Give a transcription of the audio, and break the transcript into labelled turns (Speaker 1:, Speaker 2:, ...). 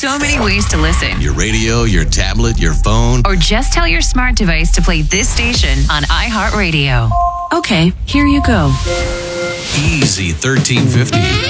Speaker 1: so many ways to listen.
Speaker 2: Your radio, your tablet, your phone.
Speaker 1: Or just tell your smart device to play this station on iHeartRadio.
Speaker 3: Okay, here you go.
Speaker 2: Easy 1350.